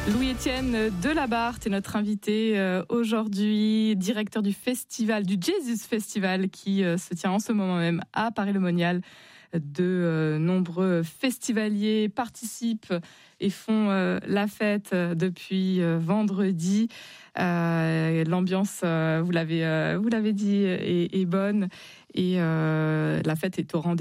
Louis-Étienne Delabarthe est notre invité aujourd'hui, directeur du festival, du Jesus Festival qui se tient en ce moment même à Paray-le-Monial. De nombreux festivaliers participent et font la fête depuis vendredi. L'ambiance, vous l'avez dit, est bonne et la fête est au rendez-vous.